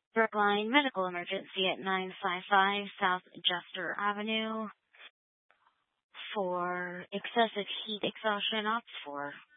Brookline Medical Emergency at 955 South Jester Avenue for excessive heat exhaustion, opt for